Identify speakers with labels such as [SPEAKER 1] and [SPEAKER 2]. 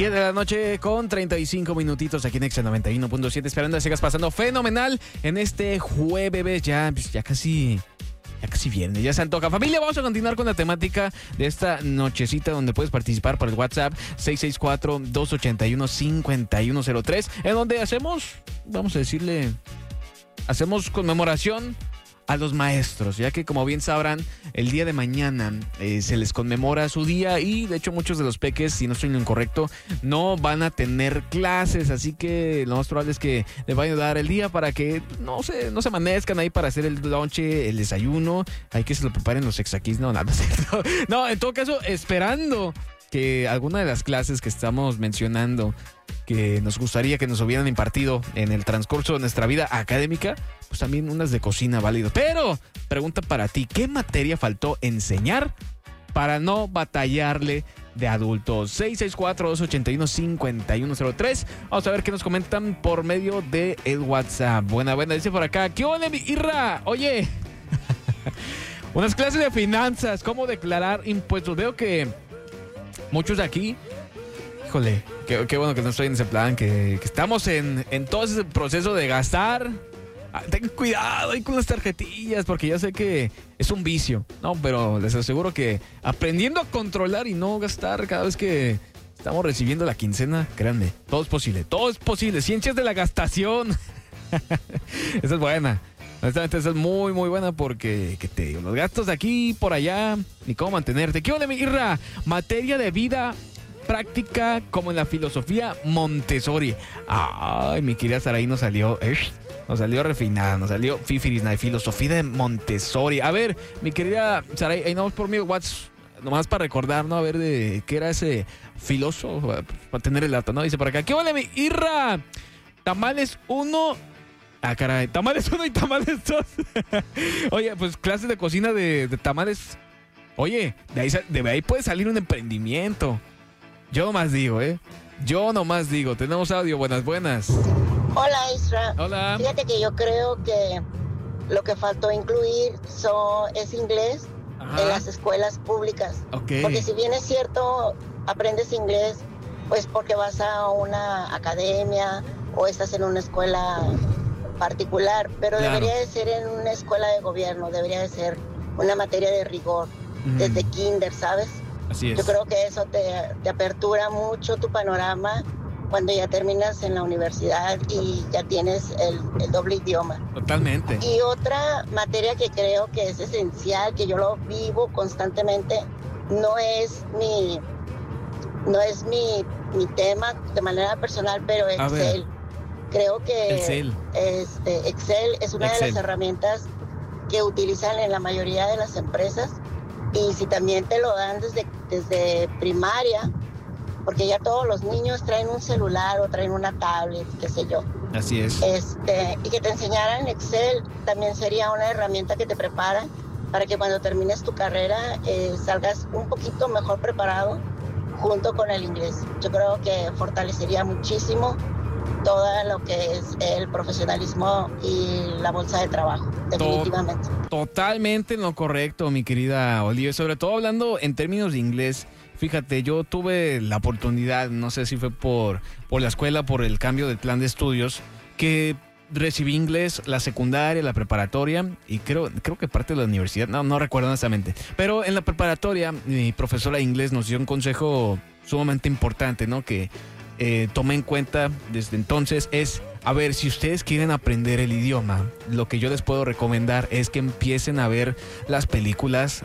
[SPEAKER 1] 10 de la noche con 35 minutitos aquí en Exa 91.7. Esperando que sigas pasando fenomenal en este jueves. Ya casi viernes, ya se antoja. Familia, vamos a continuar con la temática de esta nochecita donde puedes participar por el WhatsApp 664-281-5103, en donde hacemos conmemoración a los maestros, ya que como bien sabrán, el día de mañana se les conmemora su día y de hecho muchos de los peques, si no estoy en lo incorrecto, no van a tener clases, así que lo más probable es que les vayan a dar el día para que no se amanezcan ahí para hacer el lonche, el desayuno, hay que se lo preparen los exaquis, no, nada, no, en todo caso, esperando que alguna de las clases que estamos mencionando que nos gustaría que nos hubieran impartido en el transcurso de nuestra vida académica, pues también unas de cocina válido. Pero, pregunta para ti, ¿qué materia faltó enseñar para no batallarle de adultos? 664-281-5103. Vamos a ver qué nos comentan por medio de el WhatsApp. Buena, dice por acá. ¿Qué onda, mi Irra? Oye, unas clases de finanzas, cómo declarar impuestos. Veo que muchos de aquí, híjole, qué bueno que no estoy en ese plan, que estamos en todo ese proceso de gastar. Ten cuidado ahí con las tarjetillas, porque ya sé que es un vicio, ¿no? Pero les aseguro que aprendiendo a controlar y no gastar cada vez que estamos recibiendo la quincena, créanme, todo es posible. Ciencias de la gastación. Esa es buena. Honestamente, esa es muy, muy buena porque, ¿qué te digo? Los gastos de aquí por allá, ni cómo mantenerte. ¿Qué onda, mi Irra? Materia de vida práctica como en la filosofía Montessori. Ay, mi querida Saraí nos salió refinada, nos salió fifiris, filosofía de Montessori. A ver, mi querida Saraí, ahí vamos por mi WhatsApp, nomás para recordar, ¿no? A ver de qué era ese filósofo, para tener el dato, ¿no? Dice por acá, ¿qué onda, mi Irra? Tamales 1... caray, tamales 1 y tamales 2. Oye, pues clases de cocina de tamales. Oye, de ahí puede salir un emprendimiento. Yo nomás digo, Tenemos audio, buenas.
[SPEAKER 2] Hola, Isra.
[SPEAKER 1] Hola.
[SPEAKER 2] Fíjate que yo creo que lo que faltó incluir es inglés. Ajá. En las escuelas públicas.
[SPEAKER 1] Okay.
[SPEAKER 2] Porque si bien es cierto, aprendes inglés, pues porque vas a una academia o estás en una escuela particular, pero claro, debería de ser en una escuela de gobierno, debería de ser una materia de rigor, desde kinder, ¿sabes?
[SPEAKER 1] Así es.
[SPEAKER 2] Yo creo que eso te apertura mucho tu panorama cuando ya terminas en la universidad y ya tienes el doble idioma.
[SPEAKER 1] Totalmente.
[SPEAKER 2] Y otra materia que creo que es esencial, que yo lo vivo constantemente, no es mi tema de manera personal, pero Excel. Creo que Excel es una de las herramientas que utilizan en la mayoría de las empresas, y si también te lo dan desde primaria, porque ya todos los niños traen un celular o traen una tablet, qué sé yo.
[SPEAKER 1] Así es.
[SPEAKER 2] Y que te enseñaran Excel también sería una herramienta que te prepara para que cuando termines tu carrera salgas un poquito mejor preparado junto con el inglés. Yo creo que fortalecería muchísimo todo lo que es el profesionalismo y la bolsa de trabajo, definitivamente.
[SPEAKER 1] Totalmente en lo correcto, mi querida Olivia. Sobre todo hablando en términos de inglés. Fíjate, yo tuve la oportunidad, no sé si fue por la escuela, por el cambio del plan de estudios, que recibí inglés, la secundaria, la preparatoria y creo que parte de la universidad, no recuerdo honestamente. Pero en la preparatoria, mi profesora de inglés nos dio un consejo sumamente importante, ¿no? Que tomé en cuenta desde entonces es, a ver, si ustedes quieren aprender el idioma, lo que yo les puedo recomendar es que empiecen a ver las películas